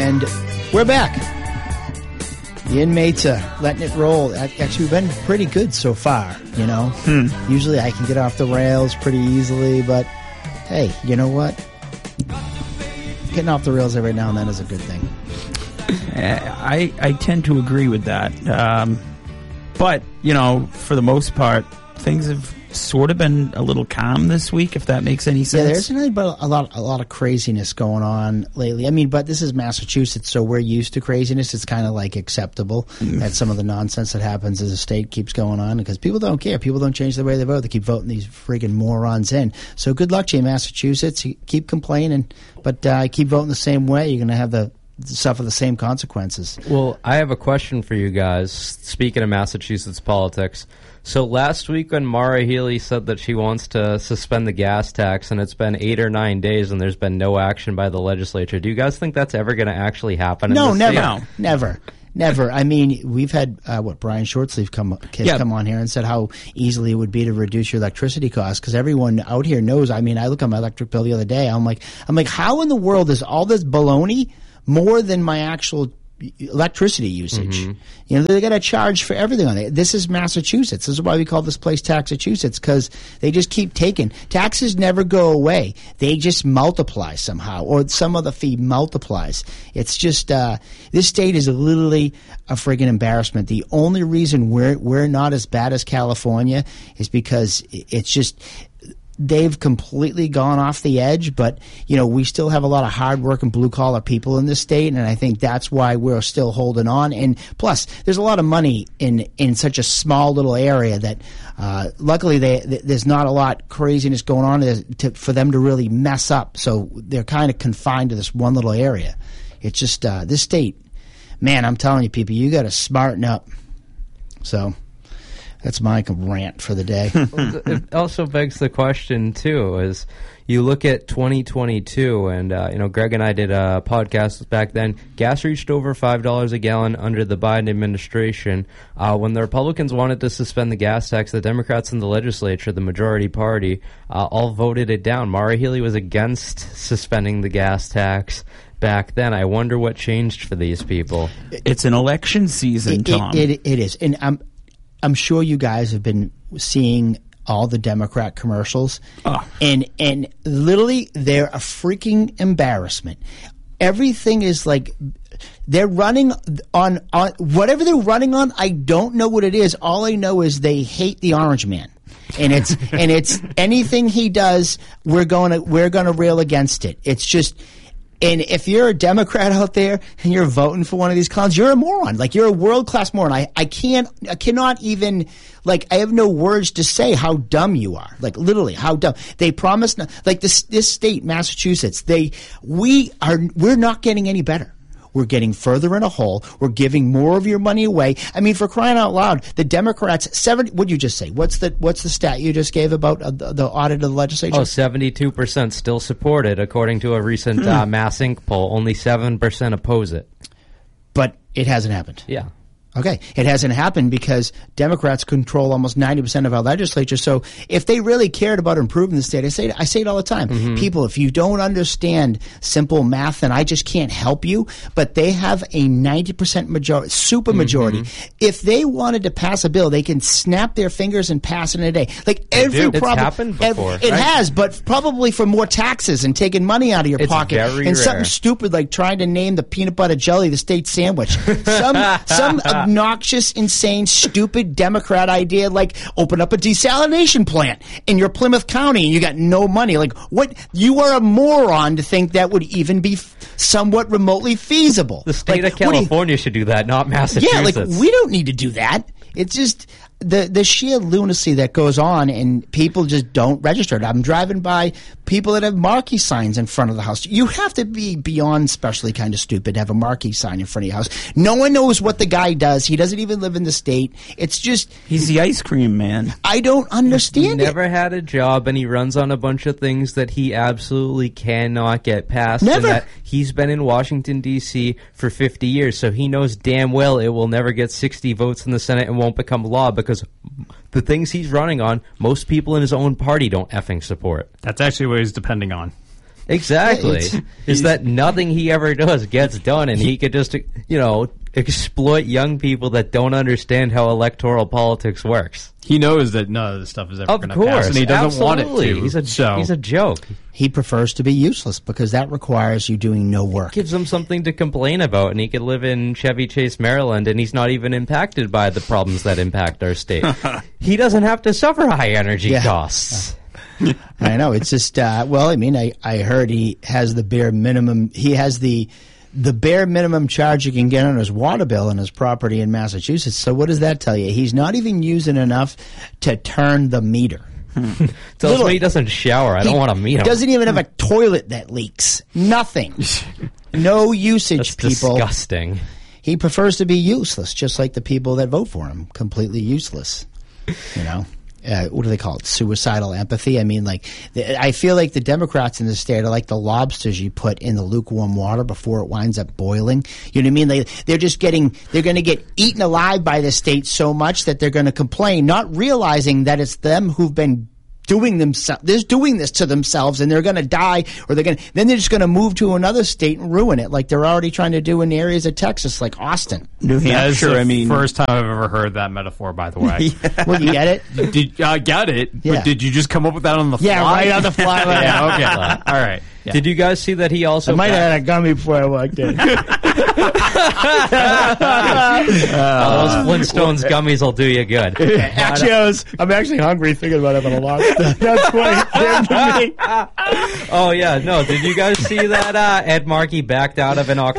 And we're back. The inmates are letting it roll. Actually, we've been pretty good so far, you know. Usually I can get off the rails pretty easily, but hey, you know what? Getting off the rails every now and then is a good thing. I tend to agree with that. But, you know, for the most part, things have sort of been a little calm this week, if that makes any sense. Yeah, there's really a lot of craziness going on lately. I mean, but this is Massachusetts, so we're used to craziness. It's kind of like acceptable that some of the nonsense that happens as a state keeps going on because people don't care. People don't change the way they vote. They keep voting these friggin' morons in. So good luck to you, Massachusetts. You keep complaining, but keep voting the same way. You're going to have to suffer the same consequences. Well, I have a question for you guys, speaking of Massachusetts politics. So last week when Maura Healey said that she wants to suspend the gas tax, and it's been 8 or 9 days and there's been no action by the legislature, do you guys think that's ever going to actually happen? No, in never. state? Never. I mean, we've had, Brian Shortsleeve come on here and said how easily it would be to reduce your electricity costs because everyone out here knows. I mean, I look at my electric bill the other day. I'm like, how in the world is all this baloney more than my actual electricity usage? Mm-hmm. You know, they got to charge for everything on it. This is Massachusetts. This is why we call this place Taxachusetts, because they just keep taking. Taxes never go away. They just multiply somehow, or some other fee multiplies. It's just this state is literally a friggin' embarrassment. The only reason we're not as bad as California is because it's just they've completely gone off the edge, but, you know, we still have a lot of hard-working blue-collar people in this state, and I think that's why we're still holding on. And plus, there's a lot of money in such a small little area that luckily there's not a lot craziness going on for them to really mess up, so they're kind of confined to this one little area. It's just this state, man, I'm telling you, people, you got to smarten up. So that's my rant for the day. It also begs the question, too, is you look at 2022, and, you know, Greg and I did a podcast back then. Gas reached over $5 a gallon under the Biden administration. When the Republicans wanted to suspend the gas tax, the Democrats in the legislature, the majority party, all voted it down. Maura Healey was against suspending the gas tax back then. I wonder what changed for these people. It's an election season, Tom. It is. And I'm sure you guys have been seeing all the Democrat commercials, and literally they're a freaking embarrassment. Everything is like they're running on whatever they're running on. I don't know what it is. All I know is they hate the Orange Man, and it's anything he does, we're gonna rail against it. It's just. And if you're a Democrat out there and you're voting for one of these clowns, you're a moron. Like, you're a world-class moron. I cannot even, like, I have no words to say how dumb you are. Like, literally, how dumb. They promised, like, this state, Massachusetts, we're not getting any better. We're getting further in a hole. We're giving more of your money away. I mean, for crying out loud, the Democrats, what'd you just say? What's the stat you just gave about the audit of the legislature? 72% still support it, according to a recent Mass Inc. poll. Only 7% oppose it. But it hasn't happened. Yeah. Okay. It hasn't happened because Democrats control almost 90% of our legislature. So if they really cared about improving the state, I say it all the time. Mm-hmm. People, if you don't understand simple math, then I just can't help you. But they have a 90% majority, super majority. Mm-hmm. If they wanted to pass a bill, they can snap their fingers and pass it in a day. Like every problem. It's happened before. It has, but probably for more taxes and taking money out of your pocket. Very and rare. Something stupid like trying to name the peanut butter jelly the state sandwich. Some obnoxious, insane, stupid Democrat idea like open up a desalination plant in your Plymouth County and you got no money. Like, what? You are a moron to think that would even be somewhat remotely feasible. The state of California should do that, not Massachusetts. Yeah, like, we don't need to do that. It's just the sheer lunacy that goes on, and people just don't register it. I'm driving by people that have marquee signs in front of the house. You have to be beyond specially kind of stupid to have a marquee sign in front of your house. No one knows what the guy does. He doesn't even live in the state. It's just... He's the ice cream man. I don't understand it. He never had a job, and he runs on a bunch of things that he absolutely cannot get past. Never. And that he's been in Washington, D.C. for 50 years, so he knows damn well it will never get 60 votes in the Senate and won't become law because the things he's running on, most people in his own party don't effing support. That's actually what he's depending on. Exactly. Is that nothing he ever does gets done, and he could just, exploit young people that don't understand how electoral politics works. He knows that none of this stuff is ever going to pass, and he doesn't want it to. He's a joke. He prefers to be useless because that requires you doing no work. Gives him something to complain about, and he could live in Chevy Chase, Maryland, and he's not even impacted by the problems that impact our state. He doesn't have to suffer high energy costs. I know. It's just, I heard he has the bare minimum. He has the bare minimum charge you can get on his water bill on his property in Massachusetts. So what does that tell you? He's not even using enough to turn the meter. Tells me he doesn't shower. I don't want to meet him. He doesn't even have a toilet that leaks. Nothing. No usage, That's people. Disgusting. He prefers to be useless, just like the people that vote for him. Completely useless. What do they call it? Suicidal empathy. I mean, I feel like the Democrats in the state are like the lobsters you put in the lukewarm water before it winds up boiling. You know what I mean? They're going to get eaten alive by the state so much that they're going to complain, not realizing that it's them who've been doing this to themselves, and they're going to die, or then they're just going to move to another state and ruin it, like they're already trying to do in areas of Texas, like Austin, New Hampshire. That is the first time I've ever heard that metaphor. By the way, Well, you get it? I get it. Yeah. But did you just come up with that on the fly? Yeah, right on the fly. Yeah, okay. All right. Yeah. Did you guys see that he also... I might have had a gummy before I walked in. those Flintstones gummies will do you good. Actually, I'm actually hungry thinking about having a lobster. That's what it did to me. Oh, yeah. No, did you guys see that Ed Markey backed out of an